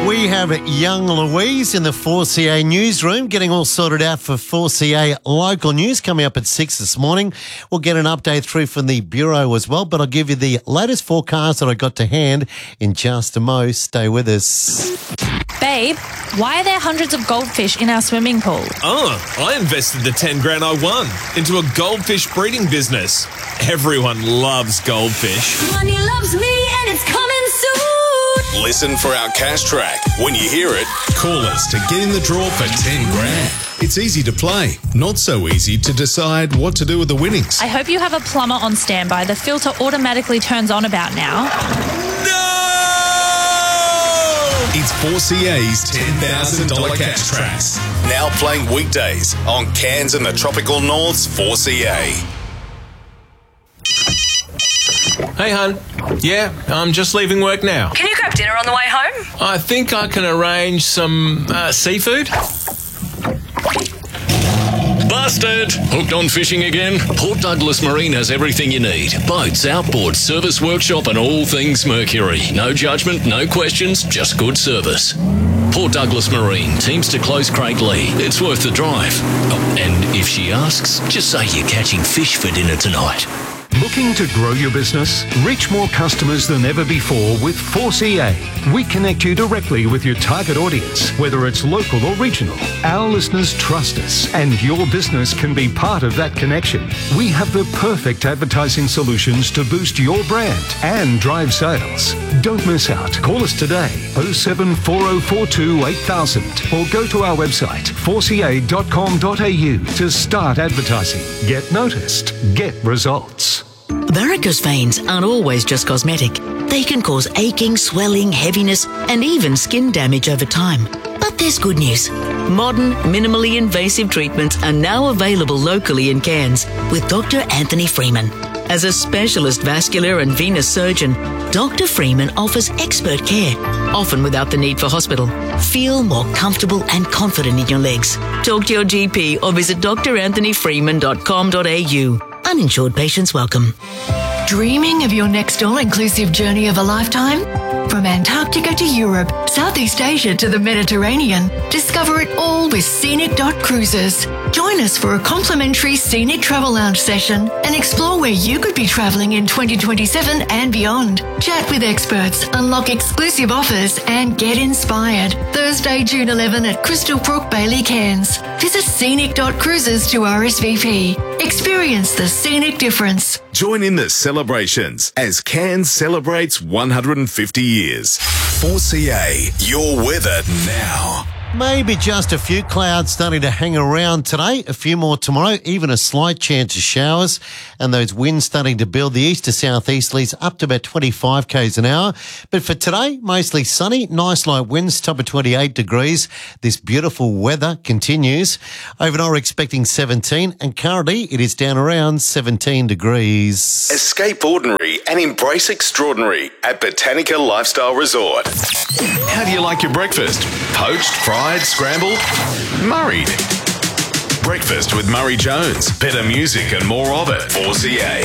We have young Louise in the 4CA newsroom getting all sorted out for 4CA local news coming up at 6 this morning. We'll get an update through from the Bureau as well, but I'll give you the latest forecast that I got to hand in just a mo. Stay with us. Babe, why are there hundreds of goldfish in our swimming pool? Oh, I invested the 10 grand I won into a goldfish breeding business. Everyone loves goldfish. Money loves me and it's coming soon. Listen for our cash track. When you hear it, call us to get in the draw for 10 grand. It's easy to play, not so easy to decide what to do with the winnings. I hope you have a plumber on standby. The filter automatically turns on about now. No! It's 4CA's $10,000 cash tracks. Now playing weekdays on Cairns and the Tropical North's 4CA. Hey, hun. Yeah, I'm just leaving work now. Can you grab dinner on the way home? I think I can arrange some seafood. Busted! Hooked on fishing again? Port Douglas Marine has everything you need. Boats, outboards, service workshop and all things Mercury. No judgment, no questions, just good service. Port Douglas Marine, teams to close Craiglee. It's worth the drive. Oh, and if she asks, just say you're catching fish for dinner tonight. Looking to grow your business? Reach more customers than ever before with 4CA. We connect you directly with your target audience, whether it's local or regional. Our listeners trust us, and your business can be part of that connection. We have the perfect advertising solutions to boost your brand and drive sales. Don't miss out. Call us today, 0740442 8000, or go to our website, 4ca.com.au to start advertising. Get noticed. Get results. Varicose veins aren't always just cosmetic. They can cause aching, swelling, heaviness, and even skin damage over time. But there's good news. Modern, minimally invasive treatments are now available locally in Cairns with Dr. Anthony Freeman. As a specialist vascular and venous surgeon, Dr. Freeman offers expert care, often without the need for hospital. Feel more comfortable and confident in your legs. Talk to your GP or visit drantonyfreeman.com.au. Uninsured patients welcome. Dreaming of your next all-inclusive journey of a lifetime? From Antarctica to Europe, Southeast Asia to the Mediterranean, discover it all with Scenic.Cruises. Join us for a complimentary Scenic Travel Lounge session and explore where you could be travelling in 2027 and beyond. Chat with experts, unlock exclusive offers and get inspired. Thursday, June 11 at Crystal Brook, Bailey, Cairns. Visit Scenic.Cruises to RSVP. Experience the scenic difference. Join in the celebrations as Cairns celebrates 150 years. 4CA, you're with it now. Maybe just a few clouds starting to hang around today, a few more tomorrow, even a slight chance of showers, and those winds starting to build. The east to southeasterlies up to about 25 k's an hour. But for today, mostly sunny, nice light winds, top of 28 degrees. This beautiful weather continues. Overnight we're expecting 17, and currently it is down around 17 degrees. Escape ordinary and embrace extraordinary at Botanica Lifestyle Resort. How do you like your breakfast? Poached, fried, scrambled, murried. Breakfast with Murray Jones. Better music and more of it. 4CA.